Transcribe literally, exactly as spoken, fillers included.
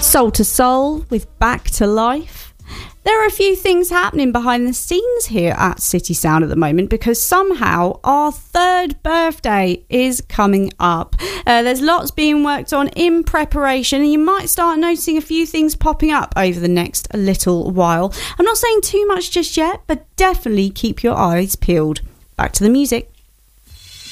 Soul to Soul with Back to Life. There are a few things happening behind the scenes here at City Sound at the moment because somehow our third birthday is coming up. Uh, there's lots being worked on in preparation and you might start noticing a few things popping up over the next little while. I'm not saying too much just yet, but definitely keep your eyes peeled. Back to the music.